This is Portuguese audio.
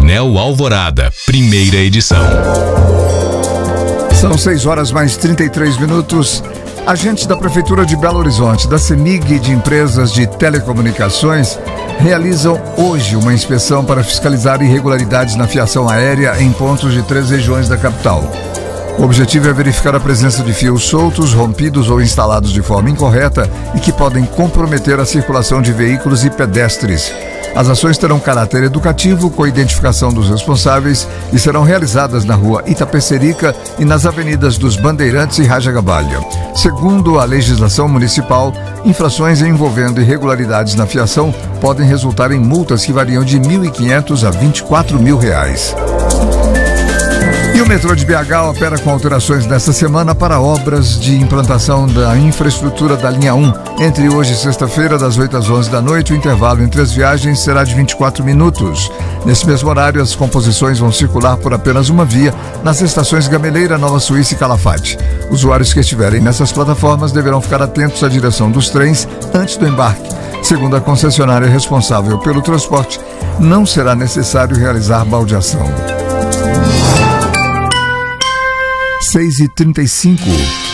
Anel Alvorada, primeira edição. São 6h mais 33. Agentes da Prefeitura de Belo Horizonte, da CEMIG de Empresas de Telecomunicações, realizam hoje uma inspeção para fiscalizar irregularidades na fiação aérea em pontos de 3 regiões da capital. O objetivo é verificar a presença de fios soltos, rompidos ou instalados de forma incorreta e que podem comprometer a circulação de veículos e pedestres. As ações terão caráter educativo, com a identificação dos responsáveis, e serão realizadas na rua Itapecerica e nas avenidas dos Bandeirantes e Raja Gabalha. Segundo a legislação municipal, infrações envolvendo irregularidades na fiação podem resultar em multas que variam de R$ 1.500 a R$ 24.000. E o metrô de BH opera com alterações nesta semana para obras de implantação da infraestrutura da linha 1. Entre hoje e sexta-feira, das 8 às 11 da noite, o intervalo entre as viagens será de 24 minutos. Nesse mesmo horário, as composições vão circular por apenas uma via nas estações Gameleira, Nova Suíça e Calafate. Usuários que estiverem nessas plataformas deverão ficar atentos à direção dos trens antes do embarque. Segundo a concessionária responsável pelo transporte, não será necessário realizar baldeação. 6h35.